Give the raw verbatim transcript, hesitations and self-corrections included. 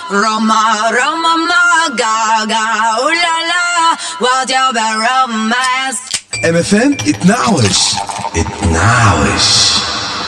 Roma, Roma, ma, gaga, ooh la la, what's your bad romance? ام اف ام اتنعوش اتنعوش.